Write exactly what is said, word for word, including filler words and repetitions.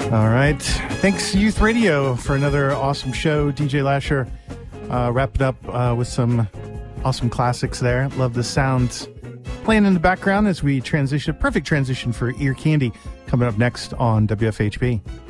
All right. Thanks, Youth Radio, for another awesome show. D J Lasher uh, wrapped it up uh, with some awesome classics there. Love the sounds playing in the background as we transition. Perfect transition for Ear Candy coming up next on W F H B.